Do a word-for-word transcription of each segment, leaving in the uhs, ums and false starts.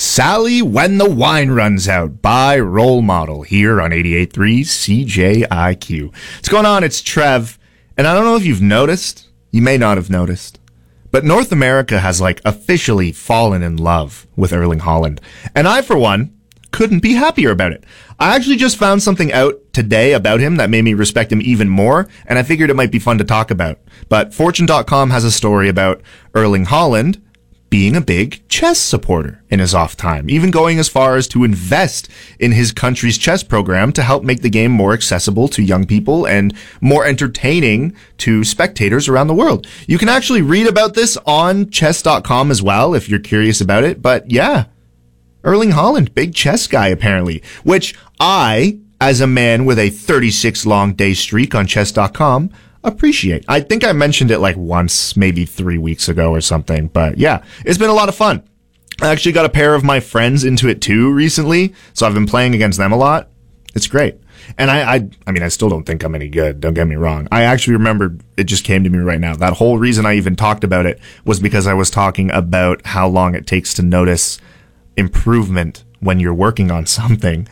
Sally When the Wine Runs Out by Role Model here on eighty-eight point three C J I Q. What's going on? It's Trev. And I don't know if you've noticed. You may not have noticed. But North America has like officially fallen in love with Erling Haaland. And I, for one, couldn't be happier about it. I actually just found something out today about him that made me respect him even more, and I figured it might be fun to talk about. But Fortune dot com has a story about Erling Haaland being a big chess supporter in his off time, even going as far as to invest in his country's chess program to help make the game more accessible to young people and more entertaining to spectators around the world. You can actually read about this on chess dot com as well if you're curious about it, but yeah, Erling Haaland, big chess guy apparently, which I, as a man with a thirty-six long day streak on chess dot com, appreciate. I think I mentioned it like once, maybe three weeks ago or something, but yeah, it's been a lot of fun. I actually got a pair of my friends into it too recently, so I've been playing against them a lot. It's great. And I, I, I mean, I still don't think I'm any good, don't get me wrong. I actually remember, it just came to me right now. That whole reason I even talked about it was because I was talking about how long it takes to notice improvement when you're working on something.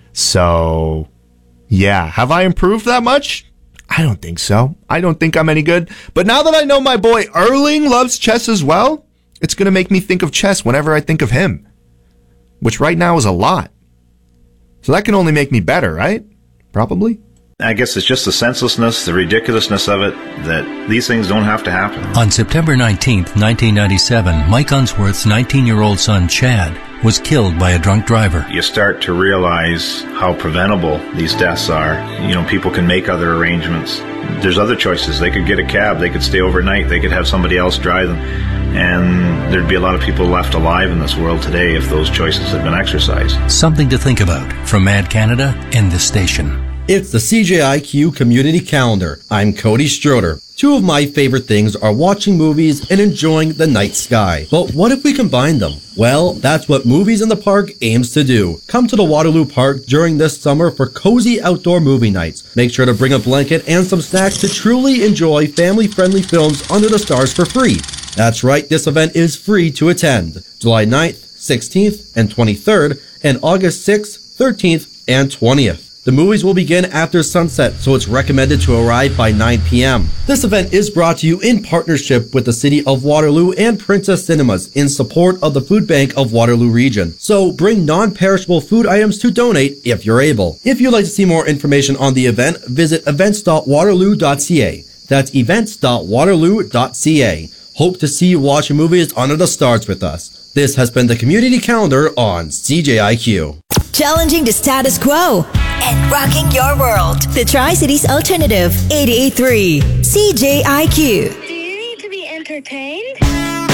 So, yeah. Have I improved that much? I don't think so. I don't think I'm any good. But now that I know my boy Erling loves chess as well, it's going to make me think of chess whenever I think of him. Which right now is a lot. So that can only make me better, right? Probably. I guess it's just the senselessness, the ridiculousness of it, that these things don't have to happen. On September nineteenth, nineteen ninety-seven, Mike Unsworth's nineteen-year-old son, Chad, was killed by a drunk driver. You start to realize how preventable these deaths are. You know, people can make other arrangements. There's other choices. They could get a cab. They could stay overnight. They could have somebody else drive them. And there'd be a lot of people left alive in this world today if those choices had been exercised. Something to think about from Mad Canada and this station. It's the C J I Q Community Calendar. I'm Cody Stroder. Two of my favorite things are watching movies and enjoying the night sky. But what if we combine them? Well, that's what Movies in the Park aims to do. Come to the Waterloo Park during this summer for cozy outdoor movie nights. Make sure to bring a blanket and some snacks to truly enjoy family-friendly films under the stars for free. That's right, this event is free to attend. July ninth, sixteenth, and twenty-third, and August sixth, thirteenth, and twentieth. The movies will begin after sunset, so it's recommended to arrive by nine p.m. This event is brought to you in partnership with the City of Waterloo and Princess Cinemas in support of the Food Bank of Waterloo Region. So bring non-perishable food items to donate if you're able. If you'd like to see more information on the event, visit events dot waterloo dot c a. That's events dot waterloo dot c a. Hope to see you watching movies under the stars with us. This has been the Community Calendar on C J I Q. Challenging the status quo and rocking your world. The Tri-Cities Alternative, eighty-eight point three C J I Q. Do you need to be entertained?